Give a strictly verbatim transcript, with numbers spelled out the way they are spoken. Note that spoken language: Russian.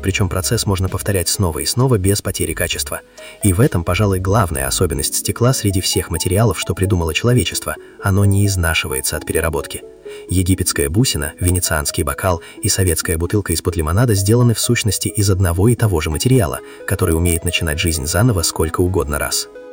причем процесс можно повторять снова и снова без потери качества. И в этом, пожалуй, главная особенность стекла среди всех материалов, что придумало человечество. Оно не изнашивается от переработки. Египетская бусина, венецианский бокал и советская бутылка из-под лимонада сделаны в сущности из одного и того же материала, который умеет начинать жизнь заново сколько угодно раз.